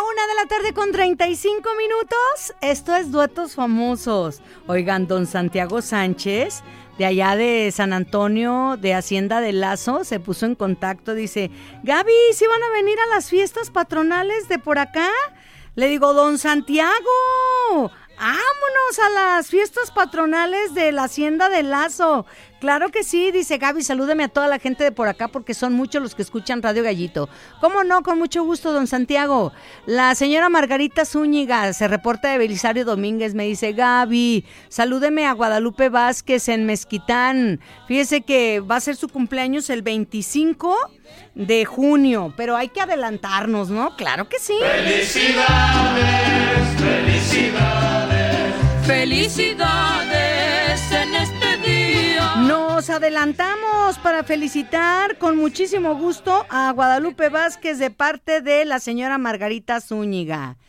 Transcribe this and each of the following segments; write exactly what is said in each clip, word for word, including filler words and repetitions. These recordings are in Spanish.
una de la tarde con treinta y cinco minutos. Esto es Duetos Famosos. Oigan, don Santiago Sánchez, de allá de San Antonio, de Hacienda del Lazo, se puso en contacto. Dice, Gaby, ¿sí van a venir a las fiestas patronales de por acá? Le digo, don Santiago, vámonos a las fiestas patronales de la Hacienda del Lazo. Claro que sí, dice Gaby, salúdeme a toda la gente de por acá porque son muchos los que escuchan Radio Gallito. ¿Cómo no? Con mucho gusto, don Santiago. La señora Margarita Zúñiga se reporta de Belisario Domínguez, me dice, Gaby, salúdeme a Guadalupe Vázquez en Mezquitán. Fíjese que va a ser su cumpleaños el veinticinco de junio, pero hay que adelantarnos, ¿no? Claro que sí. Felicidades, felicidades, felicidades en este día. Nos adelantamos para felicitar con muchísimo gusto a Guadalupe Vázquez de parte de la señora Margarita Zúñiga.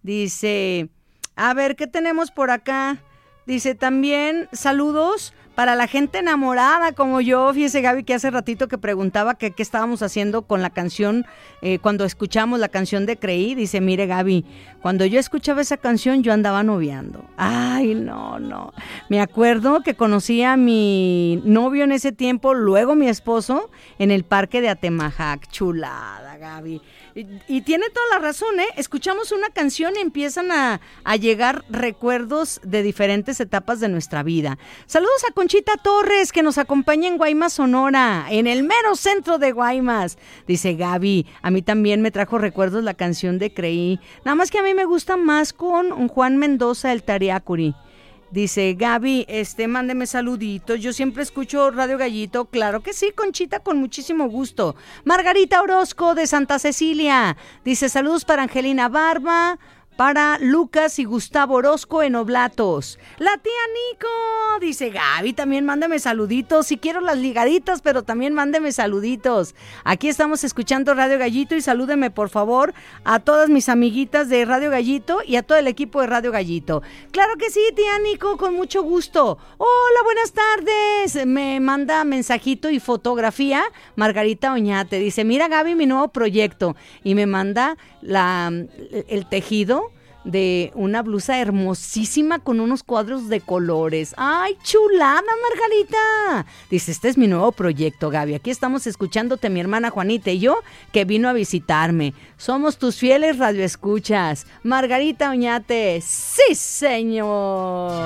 Dice, a ver, ¿qué tenemos por acá? Dice también, saludos para la gente enamorada como yo. Fíjese, Gaby, que hace ratito que preguntaba que qué estábamos haciendo con la canción, eh, cuando escuchamos la canción de Creí. Dice, mire, Gaby, cuando yo escuchaba esa canción yo andaba noviando. Ay, no, no. Me acuerdo que conocí a mi novio en ese tiempo, luego mi esposo, en el parque de Atemajac. Chulada, Gaby. Y, y tiene toda la razón, ¿eh? Escuchamos una canción y empiezan a, a llegar recuerdos de diferentes etapas de nuestra vida. Saludos a Conchita Torres, que nos acompaña en Guaymas, Sonora, en el mero centro de Guaymas. Dice, Gaby, a mí también me trajo recuerdos la canción de Creí. Nada más que a mí me gusta más con un Juan Mendoza, el Tariacuri. Dice, Gaby, este, mándeme saluditos. Yo siempre escucho Radio Gallito. Claro que sí, Conchita, con muchísimo gusto. Margarita Orozco, de Santa Cecilia. Dice, saludos para Angelina Barba, para Lucas y Gustavo Orozco en Oblatos. La tía Nico, dice, Gaby, también mándame saluditos. Si quiero las ligaditas, pero también mándeme saluditos. Aquí estamos escuchando Radio Gallito y salúdeme, por favor, a todas mis amiguitas de Radio Gallito y a todo el equipo de Radio Gallito. Claro que sí, tía Nico, con mucho gusto. Hola, buenas tardes. Me manda mensajito y fotografía Margarita Oñate. Dice, mira, Gaby, mi nuevo proyecto. Y me manda la, el tejido de una blusa hermosísima con unos cuadros de colores. ¡Ay, chulada, Margarita! Dice, este es mi nuevo proyecto, Gaby. Aquí estamos escuchándote mi hermana Juanita y yo, que vino a visitarme. Somos tus fieles radioescuchas. Margarita Oñate, ¡sí, señor!